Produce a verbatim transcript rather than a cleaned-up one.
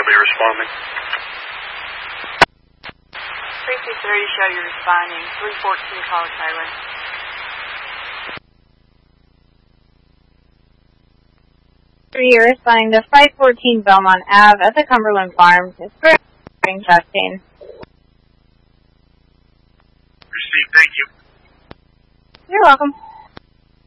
be responding. three two thirty, show you responding. three fourteen, call Tyler. three, you're responding to five fourteen Belmont Avenue at the Cumberland Farms. It's for testing. Received, thank you. You're welcome.